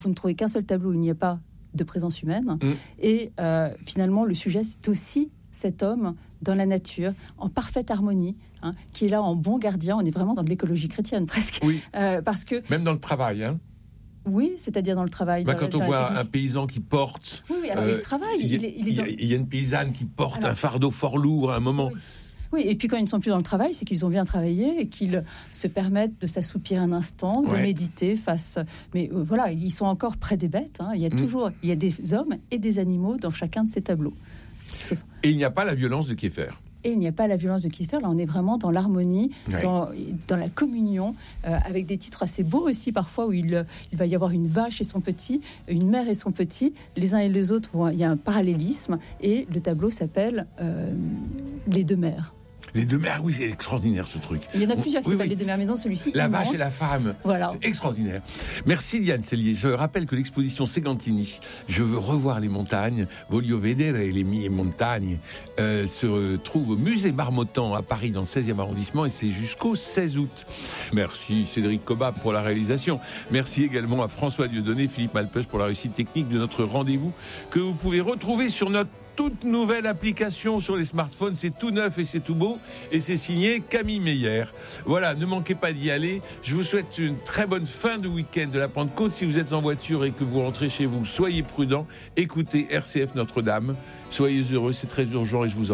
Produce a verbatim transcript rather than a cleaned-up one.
vous ne trouvez qu'un seul tableau où il n'y a pas de présence humaine. Mmh. Et euh, finalement, le sujet, c'est aussi cet homme dans la nature, en parfaite harmonie, hein, qui est là en bon gardien. On est vraiment dans de l'écologie chrétienne, presque. Oui. Euh, parce que... Même dans le travail, hein. Oui, c'est-à-dire dans le travail. Bah, dans, quand dans on voit technique. un paysan qui porte... Oui, oui, alors euh, il travaille. Il y, il est, il est dans... il y a une paysanne qui porte alors, un fardeau fort lourd à un moment... Oui. Oui, et puis quand ils ne sont plus dans le travail, c'est qu'ils ont bien travaillé et qu'ils se permettent de s'assoupir un instant, de ouais. méditer face... Mais euh, voilà, ils sont encore près des bêtes. Hein. Il y a mmh. toujours il y a des hommes et des animaux dans chacun de ces tableaux. Sauf... Et il n'y a pas la violence de Kieffer. Et il n'y a pas la violence de Kieffer. Là, on est vraiment dans l'harmonie, ouais. dans, dans la communion, euh, avec des titres assez beaux aussi, parfois, où il, il va y avoir une vache et son petit, une mère et son petit. Les uns et les autres, vont, il y a un parallélisme. Et le tableau s'appelle euh, « Les deux mères ». Les deux mères, oui, c'est extraordinaire ce truc. Il y en a plusieurs qui oui, s'appellent oui. Les deux mères, mais non, celui-ci, La immense. vache et la femme. Voilà. C'est extraordinaire. Merci Diane Sellier. Je rappelle que l'exposition Segantini, Je veux revoir les montagnes, Voglio vedere le mie montagne, euh, se trouve au musée Marmottan à Paris, dans le seizième arrondissement, et c'est jusqu'au seize août. Merci Cédric Cobab pour la réalisation. Merci également à François Dieudonné, Philippe Malpeuch pour la réussite technique de notre rendez-vous, que vous pouvez retrouver sur notre toute nouvelle application sur les smartphones. C'est tout neuf et c'est tout beau, et c'est signé Camille Meyer. Voilà, ne manquez pas d'y aller. Je vous souhaite une très bonne fin de week-end de la Pentecôte. Si vous êtes en voiture et que vous rentrez chez vous, soyez prudents. Écoutez R C F Notre-Dame. Soyez heureux, c'est très urgent et je vous en